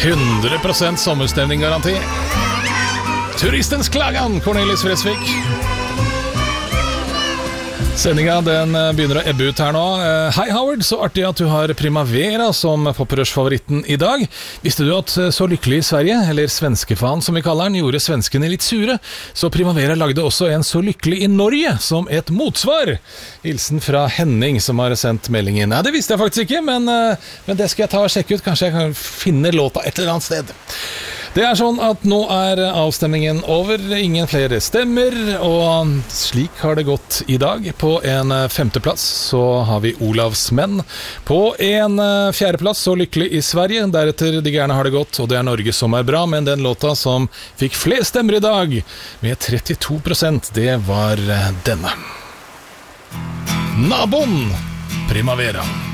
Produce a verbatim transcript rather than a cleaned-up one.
hundre prosent sommerstemning garanti. Turistens klagan, Cornelis Vreeswijk. Sendingen den begynner å ebbe ut her nå. Hei Howard, så artig at du har Primavera som poprush-favoritten i dag. Visste du at Så lykkelig i Sverige, eller svenskefan som vi kaller den, gjorde svenskene litt sure? Så Primavera lagde også en Så lykkelig i Norge som et motsvar. Hilsen fra Henning som har sendt meldingen. Nei, det visste jeg faktisk ikke, men, men det skal jeg ta og sjekke ut. Kanskje jeg kan finne låta et eller annet sted. Det er sånn at nå er avstemningen over, ingen flere stemmer, og slik har det gått i dag. På en femteplass så har vi Olavs menn. På en fjerdeplass Så lykkelig i Sverige, deretter De gærne har det godt, og det er Norge som er bra, men den låta som fikk flest stemmer i dag, med trettito prosent, det var denne. Naboen, Primavera.